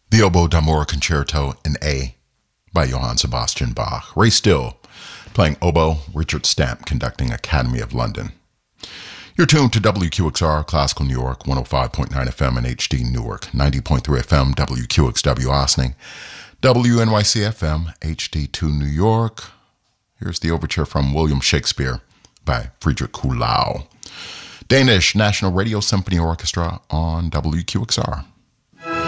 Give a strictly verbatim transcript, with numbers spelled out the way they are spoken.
The Oboe d'Amour Concerto in A by Johann Sebastian Bach. Ray Still playing oboe, Richard Stamp conducting Academy of London. You're tuned to W Q X R, Classical New York, one oh five point nine F M and H D Newark, ninety point three F M, W Q X W Ossining, W N Y C F M, H D two New York. Here's the overture from William Shakespeare by Friedrich Kuhlau. Danish National Radio Symphony Orchestra on W Q X R.